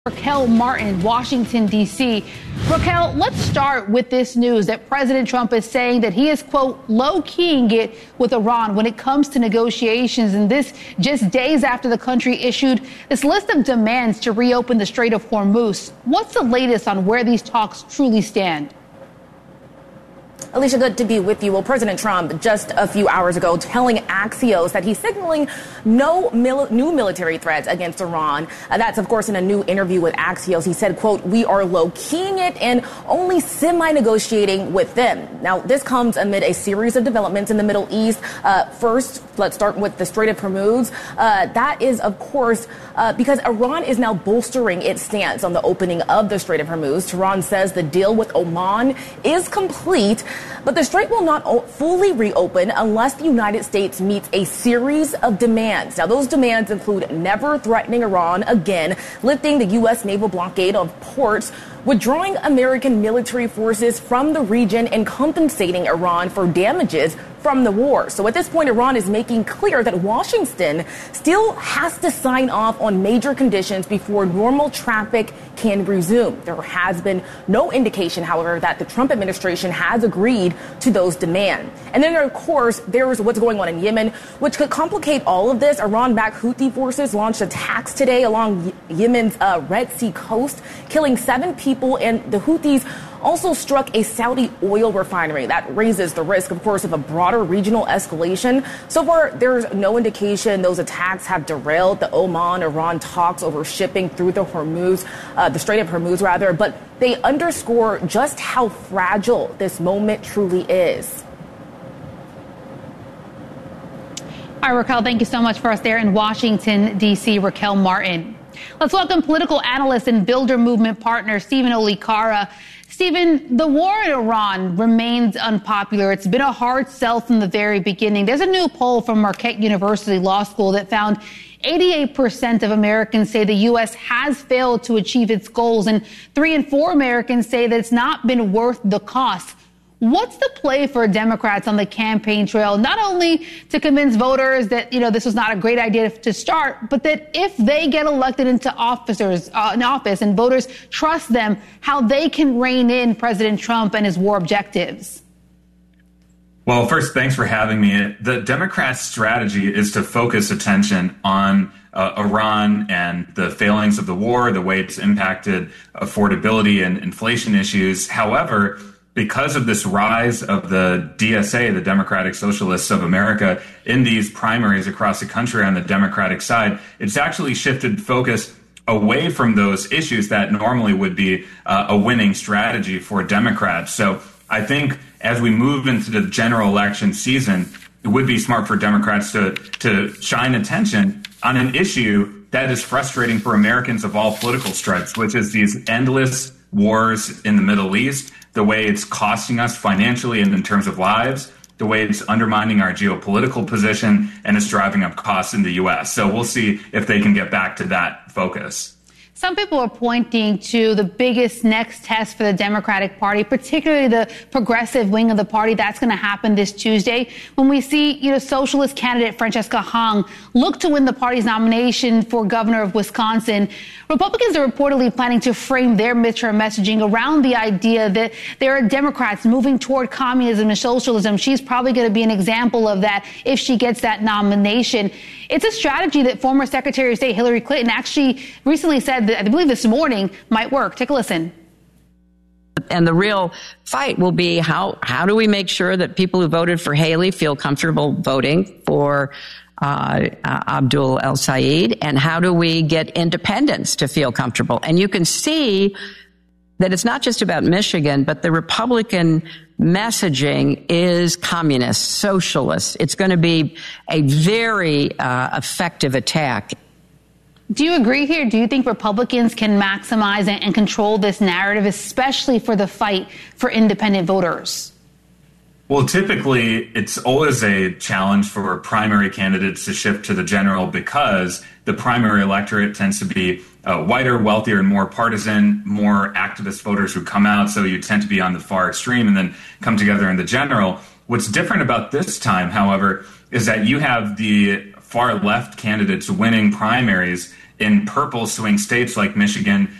Raquel Martin, Washington, D.C. Raquel, let's start with this news that President Trump is saying that he is, quote, low-keying it with Iran when it comes to negotiations. And this just days after the country issued this list of demands to reopen the Strait of Hormuz. What's the latest on where these talks truly stand? Alicia, good to be with you. Well, President Trump just a few hours ago telling Axios that he's signaling no new military threats against Iran. That's, of course, in a new interview with Axios. He said, quote, we are low-keying it and only semi-negotiating with them. Now, this comes amid a series of developments in the Middle East. First, let's start with the Strait of Hormuz. That is, of course, because Iran is now bolstering its stance on the opening of the Strait of Hormuz. Tehran says the deal with Oman is complete, but the strait will not fully reopen unless the United States meets a series of demands. Now, those demands include never threatening Iran again, lifting the U.S. naval blockade of ports, withdrawing American military forces from the region, and compensating Iran for damages from the war. So at this point, Iran is making clear that Washington still has to sign off on major conditions before normal traffic can resume. There has been no indication, however, that the Trump administration has agreed to those demands. And then, of course, there's what's going on in Yemen, which could complicate all of this. Iran-backed Houthi forces launched attacks today along Yemen's Red Sea coast, killing 7 people, and the Houthis also struck a Saudi oil refinery. That raises the risk, of course, of a broader regional escalation. So far, there's no indication those attacks have derailed the Oman-Iran talks over shipping through the Strait of Hormuz, but they underscore just how fragile this moment truly is. All right, Raquel, thank you so much for us there in Washington, D.C., Raquel Martin. Let's welcome political analyst and Builder Movement partner Stephen Olikara. Stephen, the war in Iran remains unpopular. It's been a hard sell from the very beginning. There's a new poll from Marquette University Law School that found 88% of Americans say the U.S. has failed to achieve its goals, and 3 in 4 Americans say that it's not been worth the cost. What's the play for Democrats on the campaign trail, not only to convince voters that, this was not a great idea to start, but that if they get elected into office and voters trust them, how they can rein in President Trump and his war objectives? Well, first, thanks for having me. The Democrats' strategy is to focus attention on Iran and the failings of the war, the way it's impacted affordability and inflation issues. However, because of this rise of the DSA, the Democratic Socialists of America, in these primaries across the country on the Democratic side, it's actually shifted focus away from those issues that normally would be a winning strategy for Democrats. So I think as we move into the general election season, it would be smart for Democrats to shine attention on an issue that is frustrating for Americans of all political stripes, which is these endless wars in the Middle East, the way it's costing us financially and in terms of lives, the way it's undermining our geopolitical position, and it's driving up costs in the U.S. So we'll see if they can get back to that focus. Some people are pointing to the biggest next test for the Democratic Party, particularly the progressive wing of the party. That's going to happen this Tuesday when we see, socialist candidate Francesca Hong look to win the party's nomination for governor of Wisconsin. Republicans are reportedly planning to frame their midterm messaging around the idea that there are Democrats moving toward communism and socialism. She's probably going to be an example of that if she gets that nomination. It's a strategy that former Secretary of State Hillary Clinton actually recently said that, I believe this morning, might work. Take a listen. And the real fight will be how do we make sure that people who voted for Haley feel comfortable voting for Abdul El-Sayed, and how do we get independents to feel comfortable? And you can see that it's not just about Michigan, but the Republican messaging is communist, socialist. It's going to be a very effective attack. Do you agree here? Do you think Republicans can maximize and control this narrative, especially for the fight for independent voters? Well, typically, it's always a challenge for primary candidates to shift to the general because the primary electorate tends to be whiter, wealthier, and more partisan, more activist voters who come out. So you tend to be on the far extreme and then come together in the general. What's different about this time, however, is that you have the far left candidates winning primaries in purple swing states like Michigan